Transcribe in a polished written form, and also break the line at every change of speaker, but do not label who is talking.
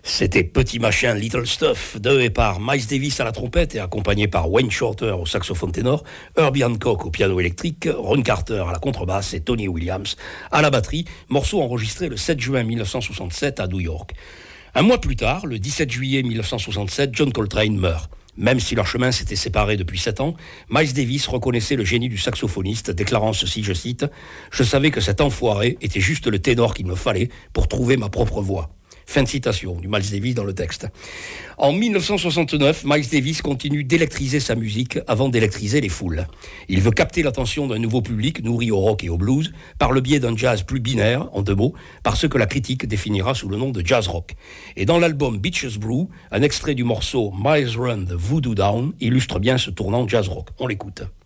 C'était Petit Machin Little Stuff, de et par Miles Davis à la trompette et accompagné par Wayne Shorter au saxophone ténor, Herbie Hancock au piano électrique, Ron Carter à la contrebasse et Tony Williams à la batterie, morceau enregistré le 7 juin 1967 à New York. Un mois plus tard, le 17 juillet 1967, John Coltrane meurt. Même si leurs chemins s'étaient séparés depuis 7 ans, Miles Davis reconnaissait le génie du saxophoniste, déclarant ceci, je cite, « Je savais que cet enfoiré était juste le ténor qu'il me fallait pour trouver ma propre voix. » Fin de citation du Miles Davis dans le texte. En 1969, Miles Davis continue d'électriser sa musique avant d'électriser les foules. Il veut capter l'attention d'un nouveau public nourri au rock et au blues par le biais d'un jazz plus binaire, en 2 mots, par ce que la critique définira sous le nom de jazz rock. Et dans l'album Beaches Brew, un extrait du morceau Miles Run the Voodoo Down illustre bien ce tournant jazz rock. On l'écoute.